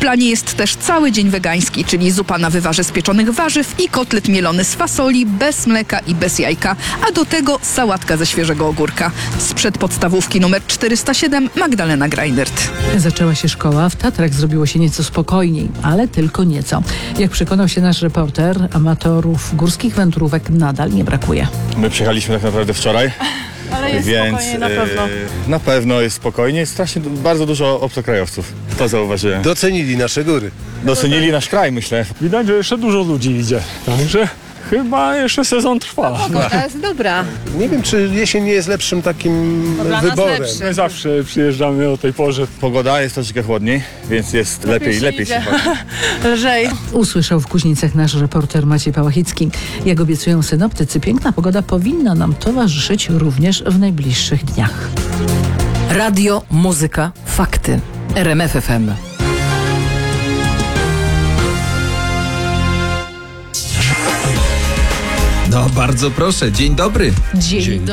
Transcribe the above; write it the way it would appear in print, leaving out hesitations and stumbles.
planie jest też cały dzień wegański, czyli zupa na wywarze z pieczonych warzyw i kotlet mielony z fasoli, bez mleka i bez jajka, a do tego sałatka ze świeżego ogórka. Sprzed podstawówki numer 407 Magdalena Greindert. Zaczęła się szkoła, w Tatrach zrobiło się nieco spokojniej, ale tylko nieco. Jak przekonał się nasz reporter, amatorów górskich wędrówek nadal nie brakuje. My przyjechaliśmy tak naprawdę wczoraj. Ale jest więc spokojnie, na pewno. na pewno jest spokojnie. Strasznie bardzo dużo obcokrajowców. To zauważyłem. Docenili nasze góry. Docenili nasz kraj, myślę. Widać, że jeszcze dużo ludzi idzie, także chyba jeszcze sezon trwa. Pogoda jest dobra. Nie wiem, czy jesień nie jest lepszym takim Dla nas wyborem. lepszy. My zawsze przyjeżdżamy o tej porze. Pogoda jest troszeczkę chłodniej, więc jest lepiej się idzie. chodzi. Lżej. Usłyszał w Kuźnicach nasz reporter Maciej Pałachicki. Jak obiecują synoptycy, piękna pogoda powinna nam towarzyszyć również w najbliższych dniach. Radio, muzyka, fakty. RMF FM. No bardzo proszę, dzień dobry. Dzień dobry.